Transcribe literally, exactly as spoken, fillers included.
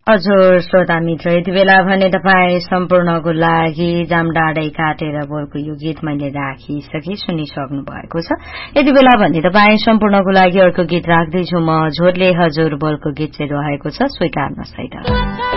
हजुर श्रोता मित्र, यति बेला भने तपाईँ सम्पूर्णको लागि जामडाँडै काटेर बोलको यो गीत मैले राखिसके सुनिसक्नु भएको छ। यति बेला भने तपाईँ सम्पूर्णको लागि अर्को गीत राख्दैछु म। झोरले हजुर बोलको गीत चाहिँ रहेको छ, स्वीकार्नुहोस् है त।